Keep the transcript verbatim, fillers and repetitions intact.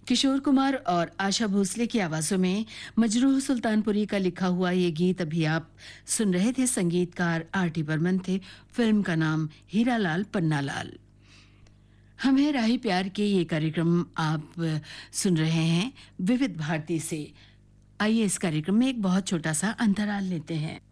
किशोर कुमार और आशा भोसले की आवाजों में मजरूह सुल्तानपुरी का लिखा हुआ ये गीत अभी आप सुन रहे थे। संगीतकार आर टी बर्मन थे। फिल्म का नाम हीरालाल पन्नालाल। हम हैं राही प्यार के ये कार्यक्रम आप सुन रहे हैं विविध भारती से। आइए इस कार्यक्रम में एक बहुत छोटा सा अंतराल लेते हैं।